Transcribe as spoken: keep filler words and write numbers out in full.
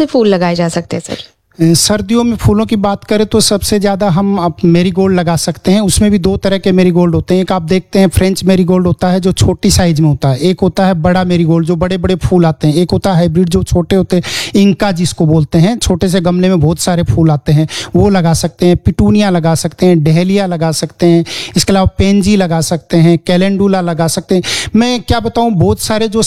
से फूल लगाए जा सकते हैं सर? सर्दियों में फूलों की बात करें तो सबसे ज़्यादा हम अब मेरीगोल्ड लगा सकते हैं। उसमें भी दो तरह के मेरीगोल्ड होते हैं। एक आप देखते हैं फ्रेंच मेरीगोल्ड होता है जो छोटी साइज में होता है, एक होता है बड़ा मेरीगोल्ड जो बड़े बड़े फूल आते हैं, एक होता है हाइब्रिड जो छोटे होते हैं, इंका जिसको बोलते हैं, छोटे से गमले में बहुत सारे फूल आते हैं, वो लगा सकते हैं। पिटूनिया लगा सकते हैं, डहेलिया लगा सकते हैं, इसके अलावा पेंजी लगा सकते हैं, कैलेंडुला लगा सकते हैं। मैं क्या बताऊँ, बहुत सारे जो